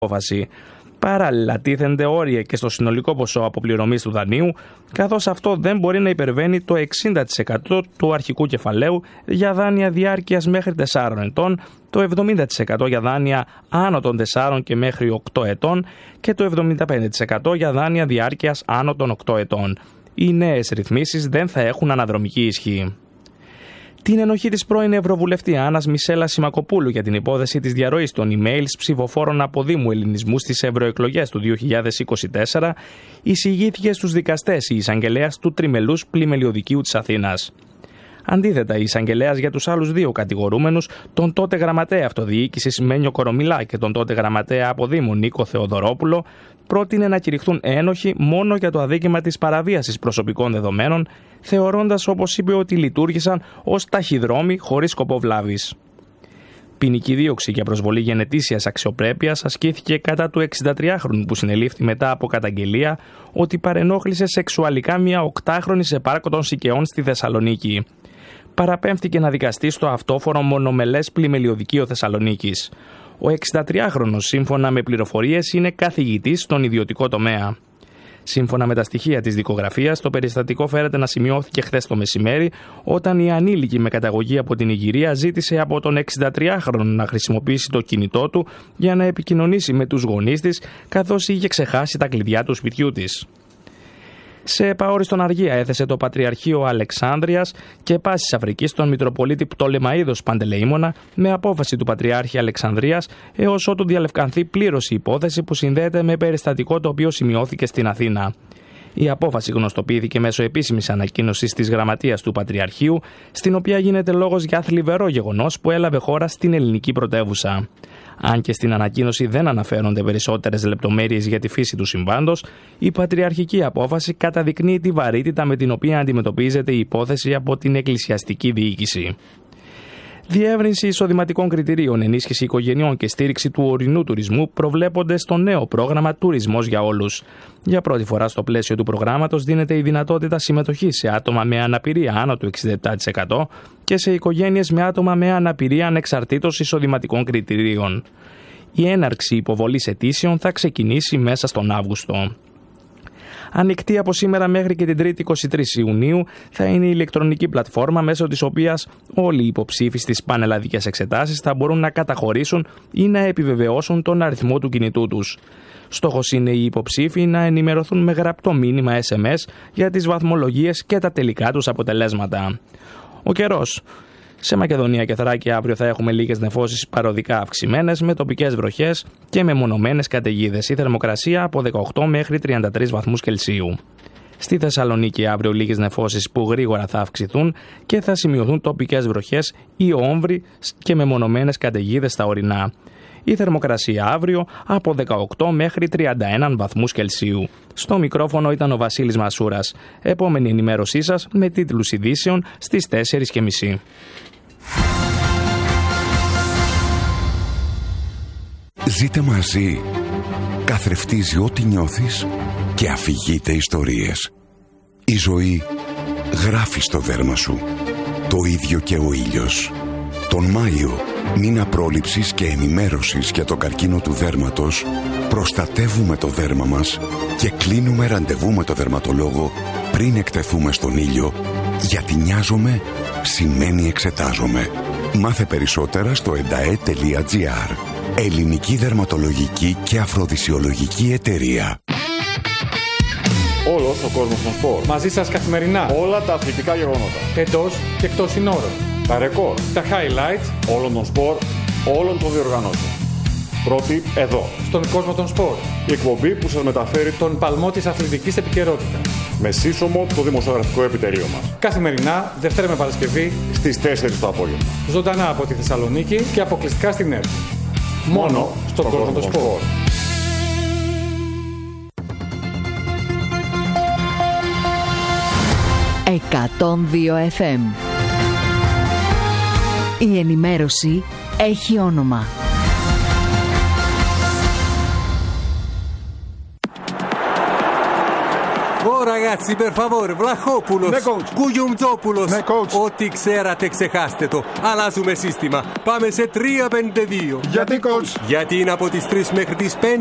απόφαση. Παράλληλα, τίθενται όρια και στο συνολικό ποσό αποπληρωμής του δανείου, καθώς αυτό δεν μπορεί να υπερβαίνει το 60% του αρχικού κεφαλαίου για δάνεια διάρκειας μέχρι 4 ετών, το 70% για δάνεια άνω των 4 και μέχρι 8 ετών και το 75% για δάνεια διάρκειας άνω των 8 ετών. Οι νέες ρυθμίσεις δεν θα έχουν αναδρομική ισχύ. Την ενοχή της πρώην Ευρωβουλευτή Άννας Μισέλα Σιμακοπούλου για την υπόθεση της διαρροής των emails ψηφοφόρων από Δήμου Ελληνισμού στις ευρωεκλογές του 2024 εισηγήθηκε στους δικαστές η εισαγγελέας του Τριμελούς Πλημελιωδικείου της Αθήνας. Αντίθετα, η εισαγγελέας για τους άλλους δύο κατηγορούμενους, τον τότε γραμματέα αυτοδιοίκησης Μένιο Κορομιλά και τον τότε γραμματέα από Δήμο Νίκο Θεοδωρόπουλο, πρότεινε να κηρυχθούν ένοχοι μόνο για το αδίκημα της παραβίασης προσωπικών δεδομένων, θεωρώντας, όπως είπε, ότι λειτουργήσαν ως ταχυδρόμοι χωρίς σκοπό βλάβης. Ποινική δίωξη για προσβολή γενετήσιας αξιοπρέπειας ασκήθηκε κατά του 63χρονου που συνελήφθη μετά από καταγγελία ότι παρενόχλησε σεξουαλικά μια 8χρονη σε πάρκο των Σικαιών στη Θεσσαλονίκη. Παραπέμφθηκε να δικαστεί στο αυτόφορο μονομελές πλημελιωδικείο Θεσσαλονίκης. Ο 63χρονος, σύμφωνα με πληροφορίες, είναι καθηγητής στον ιδιωτικό τομέα. Σύμφωνα με τα στοιχεία της δικογραφίας, το περιστατικό φέρεται να σημειώθηκε χθες το μεσημέρι, όταν η ανήλικη με καταγωγή από την Ιγυρία ζήτησε από τον 63χρονο να χρησιμοποιήσει το κινητό του για να επικοινωνήσει με τους γονείς της, καθώς είχε ξεχάσει τα κλειδιά του σπιτιού της. Σε επαόριστον αργία έθεσε το Πατριαρχείο Αλεξάνδρειας και Πάσης Αφρικής τον Μητροπολίτη Πτολεμαΐδος Παντελεήμονα με απόφαση του Πατριάρχη Αλεξανδρίας έως ότου διαλευκανθεί πλήρως η υπόθεση που συνδέεται με περιστατικό το οποίο σημειώθηκε στην Αθήνα. Η απόφαση γνωστοποιήθηκε μέσω επίσημης ανακοίνωσης της Γραμματείας του Πατριαρχείου, στην οποία γίνεται λόγος για θλιβερό γεγονός που έλαβε χώρα στην ελληνική πρωτεύουσα. Αν και στην ανακοίνωση δεν αναφέρονται περισσότερες λεπτομέρειες για τη φύση του συμβάντος, η πατριαρχική απόφαση καταδεικνύει τη βαρύτητα με την οποία αντιμετωπίζεται η υπόθεση από την εκκλησιαστική διοίκηση. Διεύρυνση εισοδηματικών κριτηρίων, ενίσχυση οικογενειών και στήριξη του ορεινού τουρισμού προβλέπονται στο νέο πρόγραμμα Τουρισμός για Όλους. Για πρώτη φορά στο πλαίσιο του προγράμματος δίνεται η δυνατότητα συμμετοχής σε άτομα με αναπηρία άνω του 67% και σε οικογένειες με άτομα με αναπηρία ανεξαρτήτως εισοδηματικών κριτηρίων. Η έναρξη υποβολής αιτήσεων θα ξεκινήσει μέσα στον Αύγουστο. Ανοιχτή από σήμερα μέχρι και την 3η 23 Ιουνίου θα είναι η ηλεκτρονική πλατφόρμα μέσω της οποίας όλοι οι υποψήφοι στις πανελλαδικές εξετάσεις θα μπορούν να καταχωρήσουν ή να επιβεβαιώσουν τον αριθμό του κινητού τους. Στόχος είναι οι υποψήφοι να ενημερωθούν με γραπτό μήνυμα SMS για τις βαθμολογίες και τα τελικά τους αποτελέσματα. Ο καιρός. Σε Μακεδονία και Θράκη αύριο θα έχουμε λίγες νεφώσεις παροδικά αυξημένες με τοπικές βροχές και μεμονωμένες καταιγίδες. Η θερμοκρασία από 18 μέχρι 33 βαθμούς Κελσίου. Στη Θεσσαλονίκη αύριο λίγες νεφώσεις που γρήγορα θα αυξηθούν και θα σημειωθούν τοπικές βροχές ή όμβροι και μεμονωμένες καταιγίδες στα ορεινά. Η θερμοκρασία αύριο από 18 μέχρι 31 βαθμούς Κελσίου. Στο μικρόφωνο ήταν ο Βασίλης Μασούρας. Επόμενη ενημέρωσή σας με τίτλους ειδήσεων στις 4:30. Ζείτε μαζί. Καθρεφτίζει ό,τι νιώθεις και αφηγείται ιστορίες. Η ζωή γράφει στο δέρμα σου. Το ίδιο και ο ήλιος. Τον Μάιο, μήνα πρόληψης και ενημέρωσης για το καρκίνο του δέρματος, προστατεύουμε το δέρμα μας και κλείνουμε ραντεβού με το δερματολόγο πριν εκτεθούμε στον ήλιο, γιατί νοιάζομαι σημαίνει εξετάζομαι. Μάθε περισσότερα στο endae.gr. Ελληνική δερματολογική και αφροδισιολογική εταιρεία. Όλος ο κόσμος των σπορ. Μαζί σας καθημερινά. Όλα τα αθλητικά γεγονότα. Εντός και εκτός συνόρων. Τα ρεκόρ. Τα highlights όλων των σπορ, όλων των διοργανώσεων. Πρώτη εδώ. Στον κόσμο των σπορ. Η εκπομπή που σας μεταφέρει τον παλμό της αθλητικής επικαιρότητας. Με σύσσωμο το δημοσιογραφικό επιτελείο μας. Καθημερινά, Δευτέρα με Παρασκευή, στις 4 το απόγευμα. Ζωντανά από τη Θεσσαλονίκη και αποκλειστικά στην ΕΡΤ. Μόνο στον κόσμο των σπορ. «102 FM». Η ενημέρωση έχει όνομα. Oh ragazzi, Ragazzi, per favore, Βλαχόπουλος, Ναι, coach. Κουγιουμτζόπουλος. Ναι, coach. Ό,τι ξέρατε ξεχάστε το. Αλλάζουμε σύστημα. Πάμε σε 3-5-2. Γιατί, coach? Γιατί είναι από τις 3 μέχρι τις 5